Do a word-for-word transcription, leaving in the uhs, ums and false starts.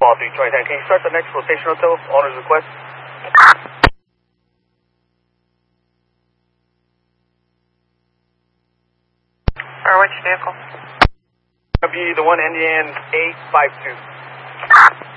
Apollo three twenty ten. Can you start the next rotational tail? Owner's request. Or which vehicle? That'll be the one ending in eight five two.